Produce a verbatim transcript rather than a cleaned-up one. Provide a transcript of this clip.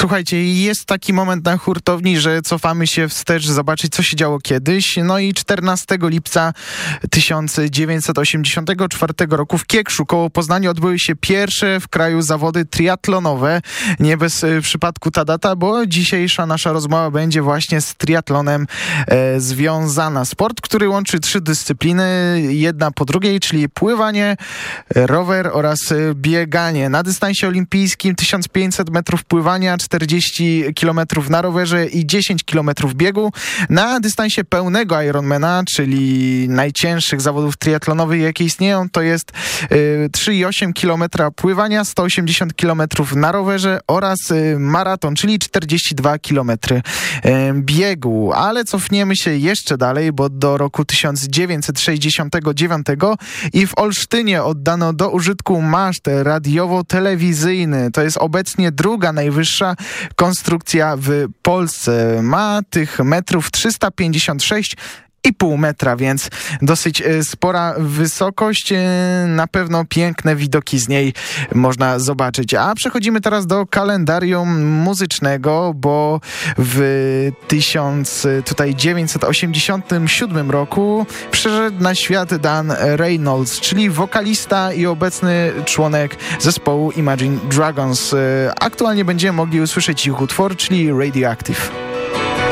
Słuchajcie, jest taki moment na hurtowni, że cofamy się wstecz, zobaczyć, co się działo kiedyś. No i czternastego lipca tysiąc dziewięćset osiemdziesiątego czwartego roku w Kiekszu koło Poznania odbyły się pierwsze w kraju zawody triatlonowe. Nie bez y, przypadku ta data, bo dzisiejsza nasza rozmowa będzie właśnie z triatlonem e, związana. Sport, który łączy trzy dyscypliny, jedna po drugiej, czyli pływanie, rower oraz bieganie. Na dystansie olimpijskim tysiąc pięćset metrów pływania, czterdzieści kilometrów na rowerze i dziesięć kilometrów biegu. Na dystansie pełnego Ironmana, czyli najcięższych zawodów triatlonowych, jakie istnieją, to jest y, trzy przecinek osiem kilometra pływania, sto osiemdziesiąt kilometrów na rowerze oraz y, maraton, czyli czterdzieści dwa kilometry y, biegu. Ale cofniemy się jeszcze dalej, bo do roku tysiąc dziewięćset sześćdziesiątego dziewiątego i w Olsztynie oddano do użytku maszt radiowo-telewizyjny. To jest obecnie druga najwyższa konstrukcja w Polsce. Ma tych metrów trzysta pięćdziesiąt sześć i pół metra, więc dosyć spora wysokość. Na pewno piękne widoki z niej można zobaczyć. A przechodzimy teraz do kalendarium muzycznego, bo w tysiąc dziewięćset osiemdziesiątym siódmym roku przyszedł na świat Dan Reynolds, czyli wokalista i obecny członek zespołu Imagine Dragons. Aktualnie będziemy mogli usłyszeć ich utwór, czyli Radioactive.